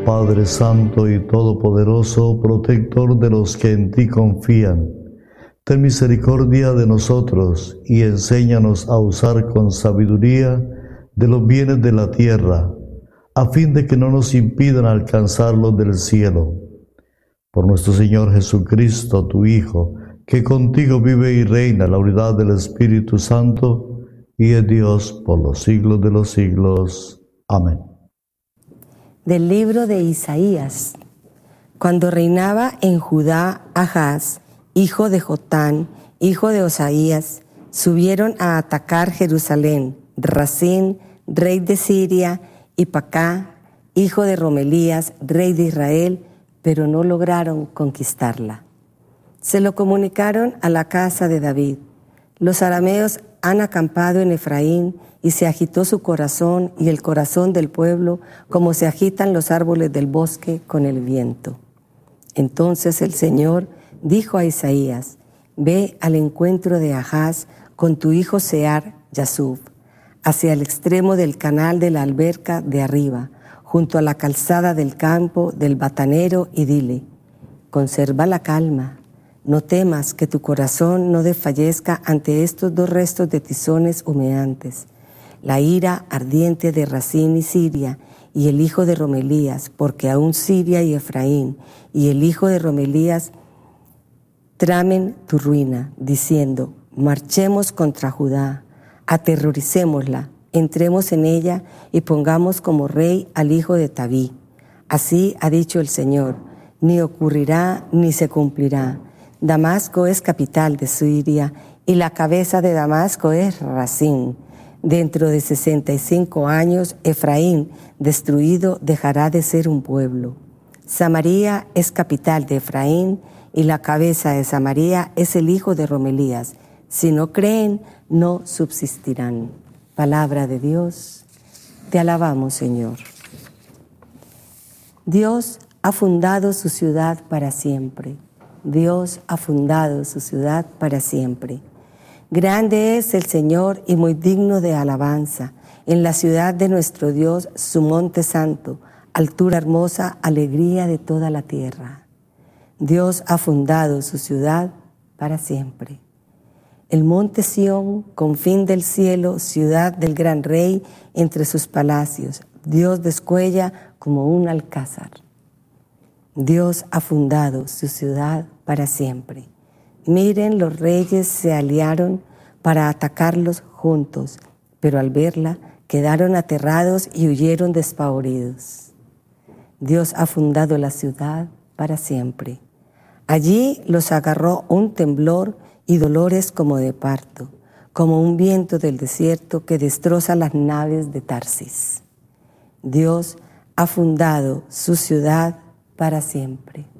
Padre Santo y Todopoderoso, protector de los que en ti confían, ten misericordia de nosotros y enséñanos a usar con sabiduría de los bienes de la tierra, a fin de que no nos impidan alcanzar los del cielo. Por nuestro Señor Jesucristo, tu Hijo, que contigo vive y reina en la unidad del Espíritu Santo, y es Dios por los siglos de los siglos. Amén. Del libro de Isaías. Cuando reinaba en Judá Ahaz, hijo de Jotán, hijo de Osaías, subieron a atacar Jerusalén Razín, rey de Siria, y Pacá, hijo de Romelías, rey de Israel, pero no lograron conquistarla. Se lo comunicaron a la casa de David. Los arameos han acampado en Efraín, y se agitó su corazón y el corazón del pueblo, como se agitan los árboles del bosque con el viento. Entonces el Señor dijo a Isaías: ve al encuentro de Ahaz con tu hijo Sear Yasub, hacia el extremo del canal de la alberca de arriba, junto a la calzada del campo del batanero, y dile: conserva la calma, no temas, que tu corazón no desfallezca ante estos dos restos de tizones humeantes, la ira ardiente de Razín y Siria, y el hijo de Romelías, porque aún Siria y Efraín, y el hijo de Romelías tramen tu ruina, diciendo: marchemos contra Judá, aterroricémosla, entremos en ella y pongamos como rey al hijo de Tabí. Así ha dicho el Señor: ni ocurrirá ni se cumplirá. Damasco es capital de Siria, y la cabeza de Damasco es Razín. Dentro de 65 años, Efraín, destruido, dejará de ser un pueblo. Samaria es capital de Efraín, y la cabeza de Samaria es el hijo de Romelías. Si no creen, no subsistirán. Palabra de Dios. Te alabamos, Señor. Dios ha fundado su ciudad para siempre. Dios ha fundado su ciudad para siempre. Grande es el Señor y muy digno de alabanza. En la ciudad de nuestro Dios, su monte santo, altura hermosa, alegría de toda la tierra. Dios ha fundado su ciudad para siempre. El monte Sión, confín del cielo, ciudad del gran rey, entre sus palacios, Dios descuella como un alcázar. Dios ha fundado su ciudad para siempre. Miren, los reyes se aliaron para atacarlos juntos, pero al verla quedaron aterrados y huyeron despavoridos. Dios ha fundado la ciudad para siempre. Allí los agarró un temblor y dolores como de parto, como un viento del desierto que destroza las naves de Tarsis. Dios ha fundado su ciudad para siempre.